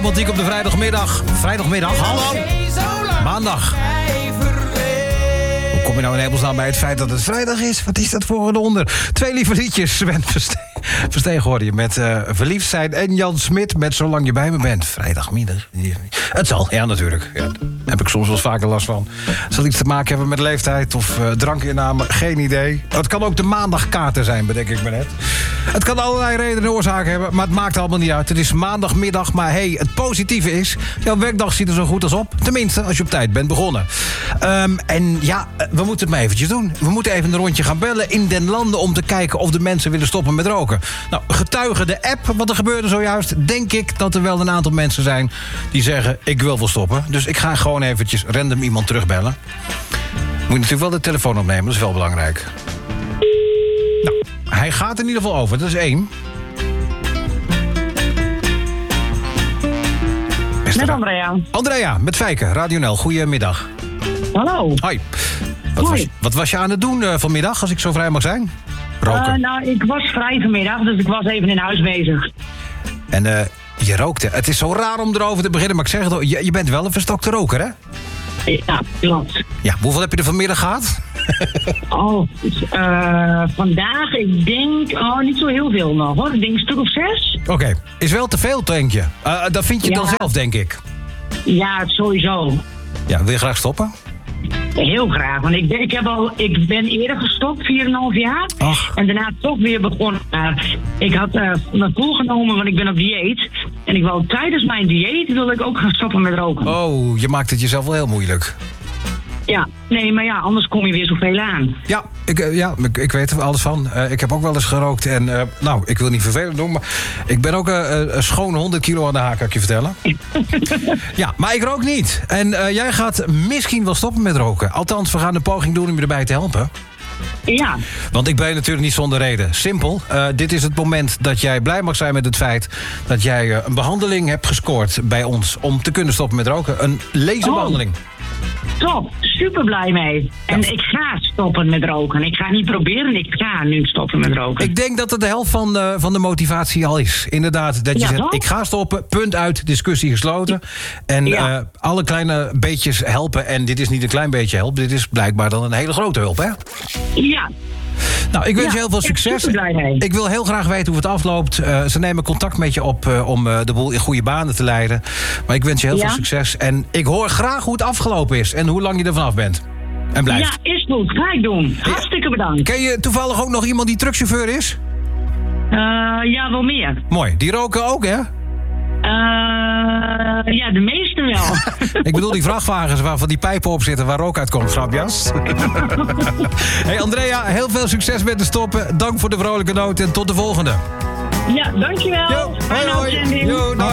romantiek op de vrijdagmiddag. Vrijdagmiddag, hallo. Maandag. Hoe kom je nou in hemelsnaam bij het feit dat het vrijdag is? Wat is dat voor een onder? 2 lieve liedjes. Sven Versteen hoorde je met Verliefd zijn. En Jan Smit met Zolang je bij me bent. Vrijdagmiddag. Het zal, ja natuurlijk. Ja, daar heb ik soms wel eens vaker last van. Zal iets te maken hebben met leeftijd of drankinname? Geen idee. Het kan ook de maandagkaarten zijn, bedenk ik me net. Het kan allerlei redenen en oorzaken hebben, maar het maakt allemaal niet uit. Het is maandagmiddag, maar hey, het positieve is... jouw werkdag ziet er zo goed als op. Tenminste, als je op tijd bent begonnen. En ja, we moeten het maar eventjes doen. We moeten even een rondje gaan bellen in den landen... om te kijken of de mensen willen stoppen met roken. Nou, getuige de app, wat er gebeurde zojuist... denk ik dat er wel een aantal mensen zijn die zeggen... ik wil wel stoppen. Dus ik ga gewoon eventjes random iemand terugbellen. Moet je natuurlijk wel de telefoon opnemen, dat is wel belangrijk. Nou, hij gaat in ieder geval over, dat is 1. Met Andrea. Andrea, met Fijke, Radio NL. Goedemiddag. Hallo. Hoi. Wat was je aan het doen vanmiddag, als ik zo vrij mag zijn? Roken. Nou, ik was vrij vanmiddag, dus ik was even in huis bezig. En je rookte. Het is zo raar om erover te beginnen, maar ik zeg het al, je bent wel een verstokte roker, hè? Ja, klopt. Ja, hoeveel heb je er vanmiddag gehad? Vandaag, ik denk, niet zo heel veel nog, hoor. Ik denk een stuk of 6. Oké. Is wel te veel, denk je? Dat vind je dan zelf, denk ik. Ja, sowieso. Ja, wil je graag stoppen? Heel graag, want ik ben eerder gestopt, 4,5 jaar. Ach. En daarna toch weer begonnen. Ik had me voorgenomen, want ik ben op dieet. En ik wou tijdens mijn dieet wilde ik ook gaan stoppen met roken. Oh, je maakt het jezelf wel heel moeilijk. Ja, nee, maar ja, anders kom je weer zoveel aan. Ja, ik weet er alles van. Ik heb ook wel eens gerookt en ik wil niet vervelend doen... maar ik ben ook een schoon 100 kilo aan de haak, kan ik je vertellen. Ja, maar ik rook niet. En jij gaat misschien wel stoppen met roken. Althans, we gaan een poging doen om je erbij te helpen. Ja. Want ik ben natuurlijk niet zonder reden. Simpel, dit is het moment dat jij blij mag zijn met het feit... dat jij een behandeling hebt gescoord bij ons... om te kunnen stoppen met roken. Een laserbehandeling. Top, super blij mee. En ik ga stoppen met roken. Ik ga niet proberen, ik ga nu stoppen met roken. Ik denk dat het de helft van de motivatie al is. Inderdaad, dat je zegt, ik ga stoppen, punt uit, discussie gesloten. En alle kleine beetjes helpen. En dit is niet een klein beetje help, dit is blijkbaar dan een hele grote hulp, hè? Ja. Nou, ik wens je heel veel succes. Ik wil heel graag weten hoe het afloopt. Ze nemen contact met je op om de boel in goede banen te leiden. Maar ik wens je heel veel succes. En ik hoor graag hoe het afgelopen is. En hoe lang je er vanaf bent. En blijft. Ja, is goed. Ga ik doen. Hartstikke bedankt. Ken je toevallig ook nog iemand die truckchauffeur is? Ja, wel meer. Mooi. Die roken ook, hè? Ja, de meeste wel. Ik bedoel die vrachtwagens waarvan die pijpen op zitten waar rook uitkomt, grapjas. Hey Andrea, heel veel succes met de stoppen. Dank voor de vrolijke noot en tot de volgende. Ja, dankjewel. Hoi, hoi.